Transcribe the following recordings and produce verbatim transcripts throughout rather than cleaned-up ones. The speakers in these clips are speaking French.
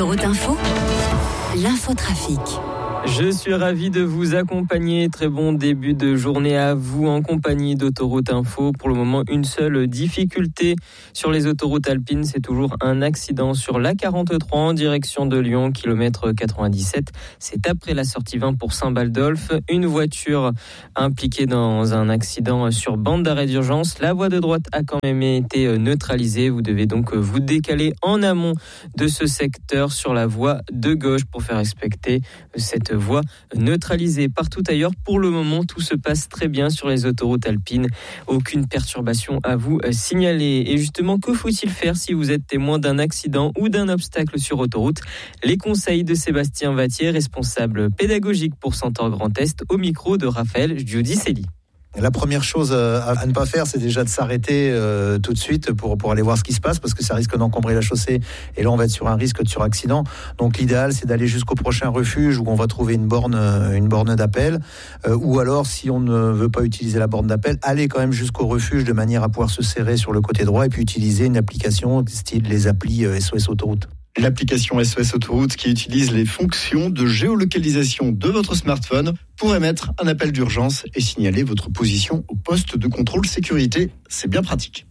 Autoroute Info, l'infotrafic. Je suis ravi de vous accompagner. Très bon début de journée à vous en compagnie d'Autoroute Info. Pour le moment, une seule difficulté sur les autoroutes alpines, c'est toujours un accident sur l'A quarante-trois en direction de Lyon, kilomètre quatre-vingt-dix-sept. C'est après la sortie vingt pour Saint-Baldolphe. Une voiture impliquée dans un accident sur bande d'arrêt d'urgence. La voie de droite a quand même été neutralisée. Vous devez donc vous décaler en amont de ce secteur sur la voie de gauche pour faire respecter cette voie neutralisée. Partout ailleurs, pour le moment, tout se passe très bien sur les autoroutes alpines. Aucune perturbation à vous signaler. Et justement, que faut-il faire si vous êtes témoin d'un accident ou d'un obstacle sur autoroute ? Les conseils de Sébastien Vattier, responsable pédagogique pour Centaure Grand Est, au micro de Raphaël Giudicelli. La première chose à ne pas faire, c'est déjà de s'arrêter euh, tout de suite pour, pour aller voir ce qui se passe, parce que ça risque d'encombrer la chaussée. Et là, on va être sur un risque de suraccident. Donc, l'idéal, c'est d'aller jusqu'au prochain refuge où on va trouver une borne, une borne d'appel. Euh, ou alors, si on ne veut pas utiliser la borne d'appel, aller quand même jusqu'au refuge de manière à pouvoir se serrer sur le côté droit et puis utiliser une application style les applis S O S Autoroute. L'application S O S Autoroute qui utilise les fonctions de géolocalisation de votre smartphone pour émettre un appel d'urgence et signaler votre position au poste de contrôle sécurité. C'est bien pratique.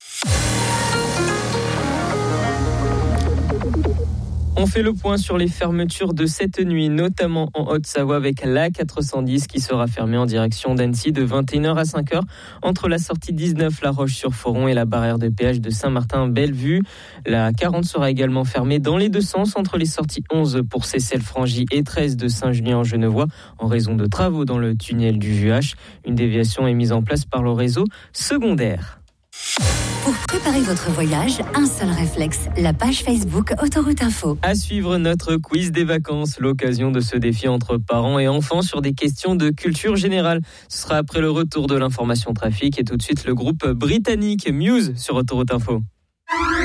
On fait le point sur les fermetures de cette nuit, notamment en Haute-Savoie avec l'A quatre cent dix qui sera fermée en direction d'Annecy de vingt et une heures à cinq heures entre la sortie dix-neuf La Roche-sur-Foron et la barrière de péage de Saint-Martin-Bellevue. La quarante sera également fermée dans les deux sens entre les sorties onze pour Seyssel-Frangy et treize de Saint-Julien-en-Genevois en raison de travaux dans le tunnel du Vuache. Une déviation est mise en place par le réseau secondaire. Pour préparer votre voyage, un seul réflexe, la page Facebook Autoroute Info. À suivre notre quiz des vacances, l'occasion de se défier entre parents et enfants sur des questions de culture générale. Ce sera après le retour de l'information trafic et tout de suite le groupe britannique Muse sur Autoroute Info.